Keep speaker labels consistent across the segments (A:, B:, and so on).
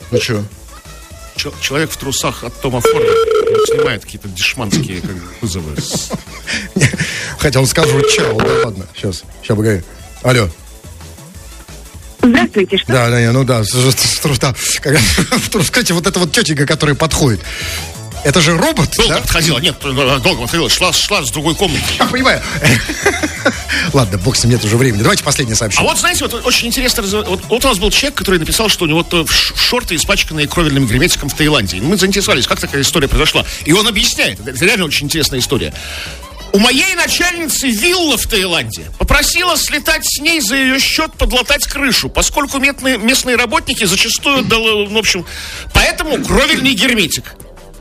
A: Ну что?
B: Человек в трусах от Тома Форда снимает какие-то дешманские вызовы.
A: Хотя он сказал чао, да ладно. Сейчас поговорим. Алло.
C: Здравствуйте, что?
A: Да. Кстати, вот эта вот тетенька, которая подходит. Это же робот,
B: долго
A: да?
B: подходила, долго подходила, шла с другой комнаты.
A: Я понимаю. Ладно, бог с ним, нет уже времени. Давайте последнее сообщение.
B: А вот, знаете, вот очень интересно. Вот у нас был человек, который написал, что у него шорты испачканные кровельным герметиком в Таиланде. И мы заинтересовались, как такая история произошла. И он объясняет. Это реально очень интересная история. У моей начальницы вилла в Таиланде. Попросила слетать с ней за ее счет подлатать крышу, поскольку местные работники зачастую, в общем, поэтому кровельный герметик.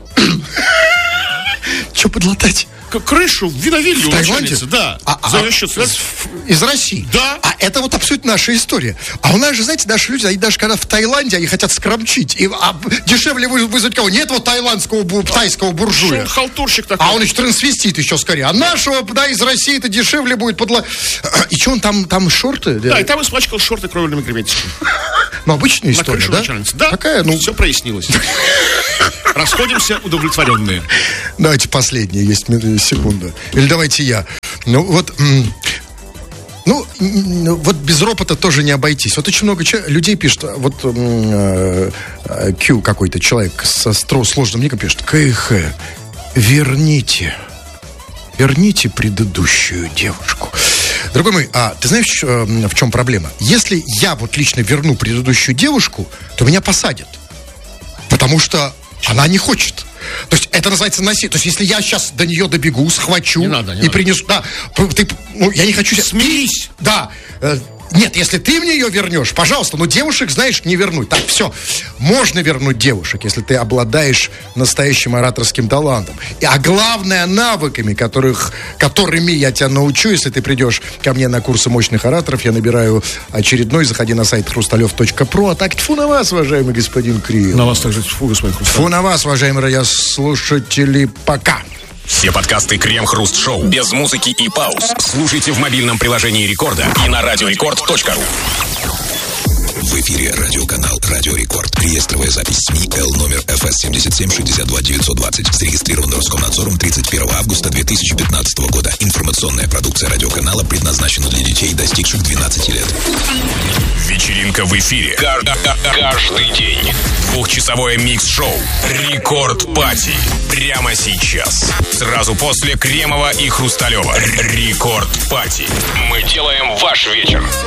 A: Что подлатать?
B: Крышу виновилью
A: в Таиланде?
B: Да. За ее счет.
A: Из России?
B: Да.
A: А это вот абсолютно наша история. А у нас же, знаете, наши люди, они даже когда в Таиланде, они хотят скромчить. Дешевле вызвать кого? Нет вот тайского буржуя.
B: Он халтурщик такой.
A: А он еще трансвестит еще скорее. А нашего, из России это дешевле будет И что он там шорты?
B: Да, и там испачкал шорты кровельными герметиками.
A: Ну, обычная история, да?
B: Да,
A: такая,
B: все прояснилось. Расходимся удовлетворенные.
A: Давайте последнее, есть секунда. Или давайте я. Вот без ропота тоже не обойтись. Вот очень много людей пишет, вот Q какой-то человек со сложным ником пишет: КХ, верните предыдущую девушку. Дорогой мой, ты знаешь, в чем проблема? Если я вот лично верну предыдущую девушку, то меня посадят. Потому что она не хочет. То есть это называется насилие. То есть если я сейчас до нее добегу, схвачу и принесу... Да, я не хочу...
B: Смирись!
A: Да. Нет, если ты мне ее вернешь, пожалуйста, но девушек, знаешь, не вернуть. Так, все. Можно вернуть девушек, если ты обладаешь настоящим ораторским талантом. А главное, навыками, которыми я тебя научу, если ты придешь ко мне на курсы мощных ораторов. Я набираю очередной, заходи на сайт хрусталев.про. А так, тьфу на вас, уважаемый господин Криев.
B: На вас также тьфу, господин Хрусталев.
A: Тьфу на вас, уважаемые радиослушатели. Пока.
D: Все подкасты Крем-Хруст-Шоу без музыки и пауз слушайте в мобильном приложении Рекорда и на радиорекорд.ру. В эфире радиоканал «Радио Рекорд». Реестровая запись СМИ Л номер ФС 77-62-920. Зарегистрирован Роскомнадзором 31 августа 2015 года. Информационная продукция радиоканала предназначена для детей, достигших 12 лет. Вечеринка в эфире. Каждый день. Двухчасовое микс-шоу «Рекорд Пати». Прямо сейчас. Сразу после Кремова и Хрусталева. «Рекорд Пати». Мы делаем ваш вечер.